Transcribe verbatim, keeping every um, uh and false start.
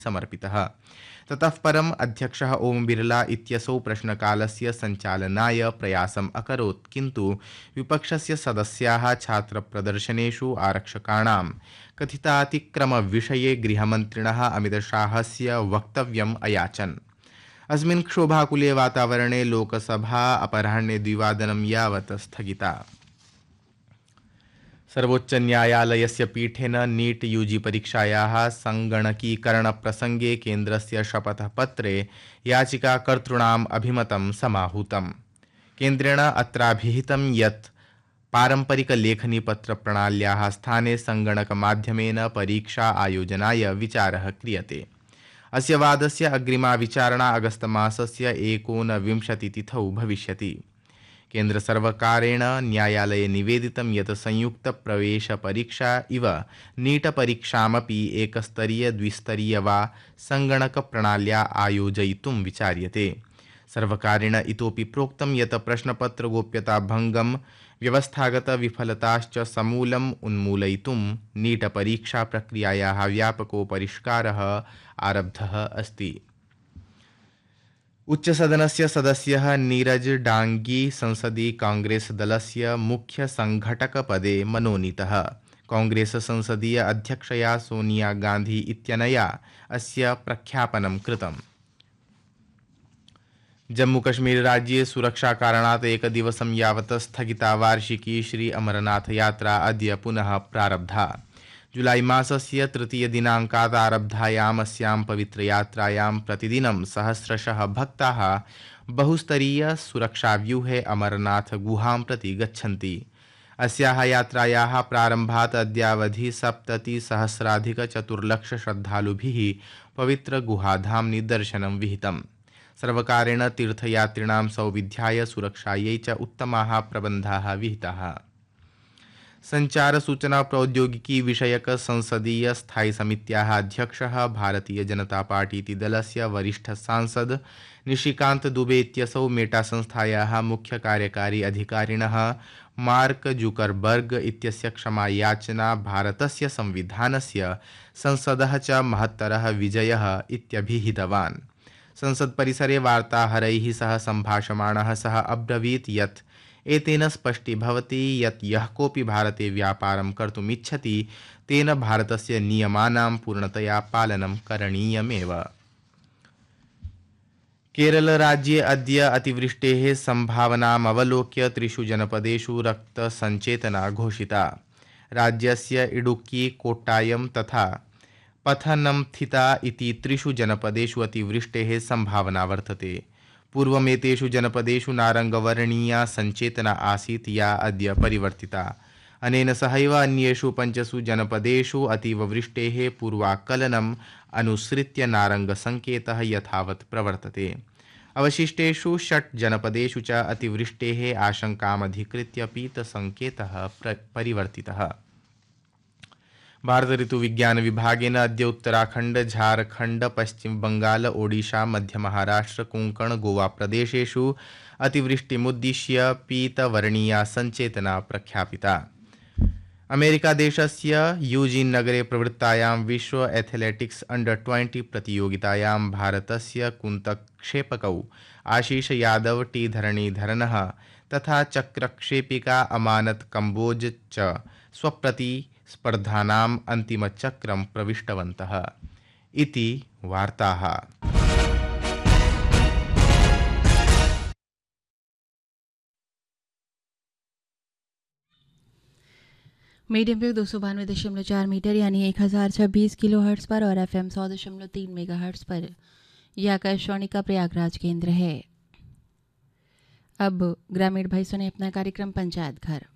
समर्पितः। ततः परम् अध्यक्षः ओम बिरला इत्यसौ प्रश्नकालस्य सञ्चालनाय प्रयासम् अकरोत्, किन्तु विपक्षस्य सदस्याः छात्रप्रदर्शनेषु आरक्षकाणां कथितातिक्रमविषये गृहमन्त्रिणः अमितशाहस्य वक्तव्यम् अयाचन्। अस्मिन् क्षोभाकुले वातावरणे लोकसभा अपराह्णे द्विवादनं यावत् स्थगिता। सर्वोच्चन्यायालयस्य पीठेन नीट यूजी परीक्षायाः सङ्गणकीकरणप्रसङ्गे केन्द्रस्य शपथपत्रे याचिकाकर्तॄणाम् अभिमतं समाहूतम्। केन्द्रेण अत्राभिहितं यत् पारम्परिकलेखनीपत्रप्रणाल्याः स्थाने सङ्गणकमाध्यमेन परीक्षा आयोजनाय विचारः क्रियते। अस्य वादस्य अग्रिमा विचारणा अगस्तमासस्य एकोनविंशतितिथौ भविष्यति। केन्द्रसर्वकारेण न्यायालये निवेदितं यत् संयुक्तप्रवेशपरीक्षा इव नीटपरीक्षामपि एकस्तरीय द्विस्तरीय वा सङ्गणकप्रणाल्या आयोजयितुं विचार्यते। सर्वकारेण इतोपि प्रोक्तं यत् प्रश्नपत्रगोप्यताभङ्गं व्यवस्थागतविफलताश्च समूलम् उन्मूलयितुं नीटपरीक्षाप्रक्रियायाः व्यापको परिष्कारः आरब्धः अस्ति। उच्चसदनस्य सदस्यः नीरज डांगी संसदि कांग्रेस दलस्य मुख्य संघटकपदे मनोनीतः। कांग्रेस संसदीय अध्यक्षया सोनिया गांधी इत्यनया अस्य प्रख्यापनं कृतम्। जम्मूकश्मीर राज्ये सुरक्षाकारणात् एकदिवसं यावत् स्थगिता वार्षिकी श्री अमरनाथ यात्रा अद्य पुनः प्रारब्धा। जुलाई मासस्य तृतीयदिनाङ्कात् आरब्धायाम् अस्यां पवित्रयात्रायां प्रतिदिनं सहस्रशः भक्ताः बहुस्तरीय सुरक्षाव्यूहे अमरनाथ गुहां प्रति गच्छन्ति। अस्याः यात्रायाः प्रारम्भात् अद्यावधि सप्ततिसहस्राधिकचतुर्लक्षश्रद्धालुभिः पवित्रगुहाधाम्नि दर्शनं विहितम्। सर्वकारेण तीर्थयात्रिणां सौविध्याय सुरक्षायै च उत्तमाः प्रबन्धाः विहिताः। संचार सूचना प्रौद्योगिकी विषयक संसदीय स्थायी समित्याः अध्यक्षः भारतीय जनता पार्टी दलस्य वरिष्ठ सांसद निशिकांत दुबे इत्यसौ मेटा संस्थायाः मुख्य कार्यकारी अधिकारिणः मार्क जुकरबर्ग इत्यस्य क्षमायाचना भारतस्य संविधानस्य संसदः च महत्तरः विजयः इत्यभिहितवान्। संसद परिसरे वार्ताहरैः सह सम्भाषमाणः सः अब्रवीत् यत् एतेन स्पष्टीभवति यत् यः कोऽपि भारते व्यापारं कर्तुम् इच्छति तेन भारतस्य नियमानां पूर्णतया पालनं करणीयमेव। केरलराज्ये अद्य अतिवृष्टेः सम्भावनाम् अवलोक्य त्रिषु जनपदेषु रक्तसञ्चेतना घोषिता। राज्यस्य इडुक्की, कोट्टायम तथा पथनमथिट्टा इति त्रिषु जनपदेषु अतिवृष्टेः सम्भावना वर्तते। पूर्वमेतेषु जनपदेषु नारङ्गवर्णीया सञ्चेतना आसीत्, या अद्य परिवर्तिता। अनेन सहैव अन्येषु पञ्चसु जनपदेषु अतीववृष्टेः पूर्वाकलनम् अनुसृत्य नारङ्गसङ्केतः यथावत् प्रवर्तते। अवशिष्टेषु षट् जनपदेषु च अतिवृष्टेः आशङ्कामधिकृत्य पीतसङ्केतः परिवर्तितः। भारत ऋतु विज्ञान विभागेन अद्य उत्तराखंड, झारखंड, पश्चिम बंगाल, ओडिशा, मध्य महाराष्ट्र, कोंकण, गोवा प्रदेशेषु अतिवृष्टिमुद्दिश्य पीतवर्णीया सञ्चेतना प्रख्यापिता। अमेरिका देशस्य यूजिन् नगरे प्रवृत्तायां विश्व एथलेटिक्स अंडर ट्वेंटी प्रतियोगितायां भारतस्य कुन्तक्षेपकौ आशीष यादव, टी धरणीधरनः तथा चक्रक्षेपिका अमानत कम्बोज च स्वप्रतिस्पर्धानाम् अन्तिमचक्रं प्रविष्टवन्तः इति वार्ताः। मीडियम वेव दो सौ बानवे दशमलव चार मीटर यानी एक हज़ार छब्बीस किलो हर्ट्स पर और एफ एम सौ दशमलव तीन मेगा हर्ट्स पर यह आकाशवाणी का प्रयागराज केंद्र है। अब ग्रामीण भाई सुने अपना कार्यक्रम पंचायत घर।